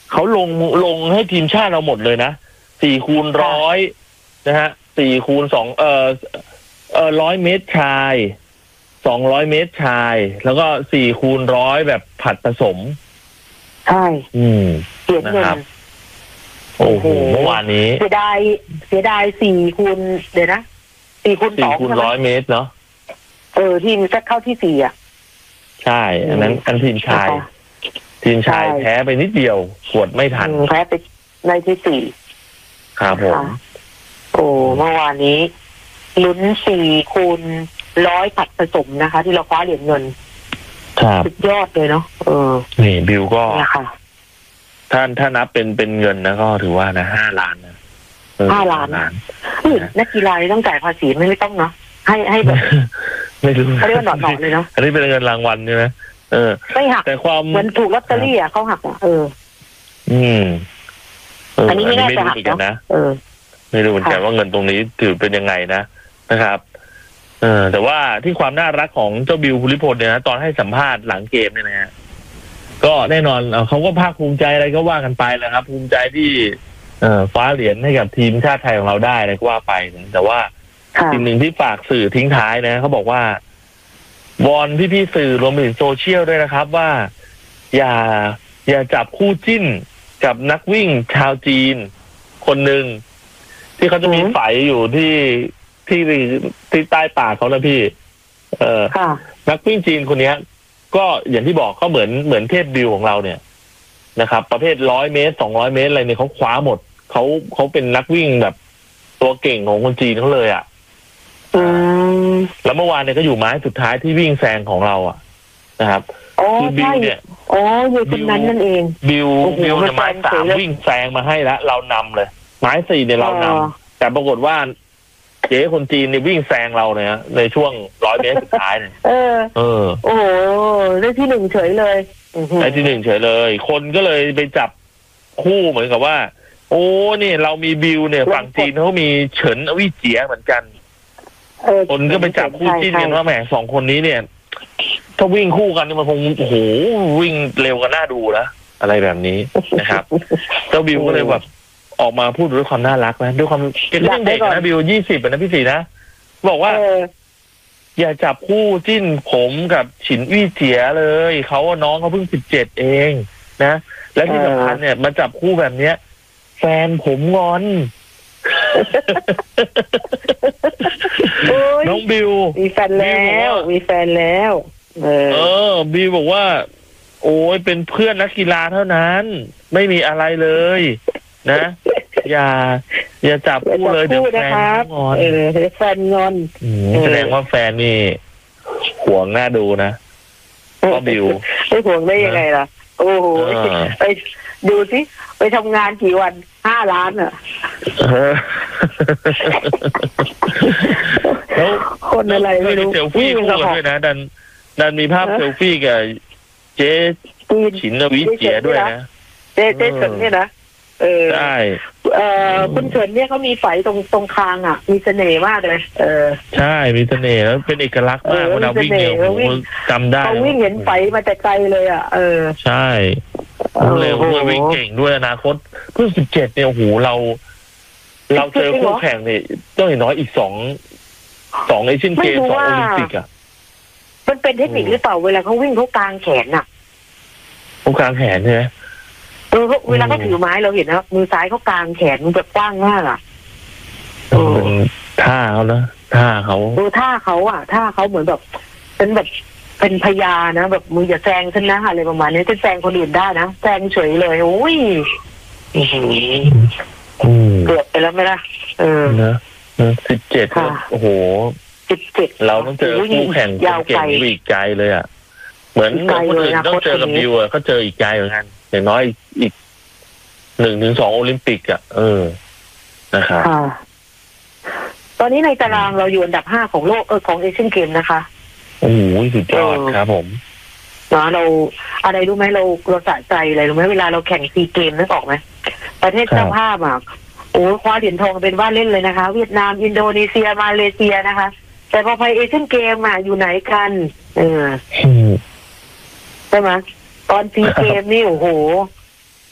เขาลงให้ทีมชาติเราหมดเลยนะ4x100นะฮะ4x2 100 เมตรชาย200 เมตรชายแล้วก็4x100แบบผัดผสมใช่นะครับโอ้โหเมื่อวานนี้เสียดาย4xเดี๋ยวนะ4x100 เมตรเนาะทีมจะเข้าที่4อ่ะใช่อันนั้นทีมชายแพ้ไปนิดเดียวกดไม่ทันแพ้ไปในที่4 ครับผมโอ้เมื่อวานนี้ลุ้น4x100 ผัดผสมนะคะที่เราคว้าเหรียญเงินสุดยอดเลยเนาะนี่บิวก็ถ้านับเป็นเงินนะก็ถือว่านะ5 ล้านนะ 5 ล้านนักกีฬาต้องจ่ายภาษีไม่ต้องเนาะให้แบบไม่รู้เขาเรียกว่าหนอนเลยเนาะอันนี้เป็นเงินรางวัลใช่ไหมไม่หักแต่ความเหมือนถูกลอตเตอรี่อ่ะเขาหักอันนี้ไม่รู้เหมือนกันนะไม่รู้เหมือนกันว่าเงินตรงนี้ถือเป็นยังไงนะครับแต่ว่าที่ความน่ารักของเจ้าบิวภูริพลเนี่ยนะตอนให้สัมภาษณ์หลังเกมเนี่ยนะก็แน่นอนเขาก็ภาคภูมิใจอะไรก็ว่ากันไปแหละครับภูมิใจที่คว้าเหรียญให้กับทีมชาติไทยของเราได้เลยก็ว่าไปนะแต่ว่าสิ่งหนึ่งที่ฝากสื่อทิ้งท้ายนะเขาบอกว่าวอนพี่สื่อรวมไปถึงโซเชียลด้วยนะครับว่าอย่าจับคู่จิ้นกับนักวิ่งชาวจีนคนหนึ่งที่เขาจะมีไฝอยู่ที่ใต้ปากเขานะพี่นักวิ่งจีนคนนี้ก็อย่างที่บอกเขาเหมือนเทพบิวของเราเนี่ยนะครับประเภท100 เมตร200 เมตรอะไรเนี่ยเขาคว้าหมดเขาเป็นนักวิ่งแบบตัวเก่งของคนจีนเขาเลยอ่ะแล้วเมื่อวานเนี่ยก็อยู่ไม้สุดท้ายที่วิ่งแซงของเราอ่ะนะครับคือบิวเนี่ยอยู่ตรงนั้นนั่นเองบิวเนี่ยไม้3วิ่งแซงมาให้แล้วเรานำเลยไม้4เนี่ยเรานำแต่ปรากฏว่าเจ๊คนจีนนี่วิ่งแซงเราเนี่ยในช่วง100 เมตรสุดท้ายเนี่ยโอ้โหได้ที่1เฉยเลยได้ที่1เฉยเลยคนก็เลยไปจับคู่เหมือนกับว่าโอ้นี่เรามีบิวเนี่ยฝั่งจีนเขามีเฉินอวิเจียเหมือนกันคนก็ไปจับคู่จิ้นกันว่าแหม2 คนนี้เนี่ยถ้าวิ่งคู่กันนี่มันคงโอ้โหวิ่งเร็วกันน่าดูนะอะไรแบบนี้นะครับเจ้าบิวก็เลยแบบออกมาพูดด้วยความน่ารักนะด้วยความเก่งเด็กนะบิว20นะพี่สีนะบอกว่าอย่าจับคู่จิ้นผมกับฉินวี่เจียเลยเขาน้องเขาเพิ่ง17เองนะและที่สำคัญเนี่ยมาจับคู่แบบเนี้ยแฟนผมงอนน้องบิวมีแฟนแล้วบิวบอกว่าโอ้ยเป็นเพื่อนนักกีฬาเท่านั้นไม่มีอะไรเลยนะอย่าจับคู่เลยเดี๋ยวแฟนงอนแฟนงอนแสดงว่าแฟนนี่ห่วงน่าดูนะก็บิวไม่ห่วงได้ยังไงล่ะโอ้โหไปดูสิไปทำงานกี่วัน5 ล้านอ่ะแล้วคนอะไรไม่รู้เซลฟี่คู่กันด้วยนะดันมีภาพเซลฟี่กับเจ๊ฉินอวิเจียด้วยนะเจ๊เฉินเนี่ยนะใช่คุณเฉินเนี่ยเขามีไฝตรงคางอ่ะมีเสน่ห์มากเลยใช่มีเสน่ห์แล้วเป็นเอกลักษณ์มากเวลาวิ่งเนี่ยจำได้เขาวิ่งเห็นไฝมาแต่ไกลเลยอ่ะใช่เร็วด้วยวิ่งเก่งด้วยอนาคตเพิ่ง17เนี่ยโอ้โหเราเจอคู่แข่งเนี่ยต้องอย่างน้อยอีก2เอเชียนเกม2โอลิมปิกอ่ะมันเป็นเทคนิคหรือเปล่าเวลาเขาวิ่งเขากางแขนอ่ะเขากางแขนใช่ไหมเวลาเขาถือไม้เราเห็นนะมือซ้ายเขากางแขนแบบกว้างมากอ่ะท่าเขานะท่าเขาท่าเขาอ่ะท่าเขาเหมือนแบบเป็นแบบเป็นพญานะแบบมืออย่าแซงฉันนะอะไรประมาณนี้จะแซงคนอื่นได้นะแซงเฉยเลยโอ้ยเกือบไปแล้วไหมล่ะนะ17โอ้โห17เราต้องเจอคู่แข่งเก่งอีกไกลเลยอ่ะเหมือนคนอื่นต้องเจอกับบิวอ่ะก็เจออีกไกลเหมือนกันอย่างน้อยอีก1-2โอลิมปิกอ่ะนะครับตอนนี้ในตารางเราอยู่อันดับ5ของโลกของเอเชียนเกมนะคะโอ้โหสุดยอดครับผมเราอะไรรู้ไหมเราสะใจอะไรรู้ไหมเวลาเราแข่งซีเกมนึกออกไหมประเทศเจ้าภาพอ่ะโอ้คว้าเหรียญทองเป็นว่าเล่นเลยนะคะเวียดนามอินโดนีเซียมาเลเซียนะคะแต่พอไปเอเชียนเกมอ่ะอยู่ไหนกันใช่ไหมตอนซีเกมนี่โอ้โห